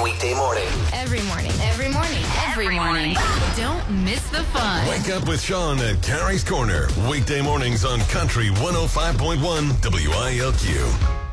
weekday morning. Every morning. Every morning. Every morning. Don't miss the fun. Wake up with Sean at Carrie's Corner. Weekday mornings on Country 105.1 WILQ.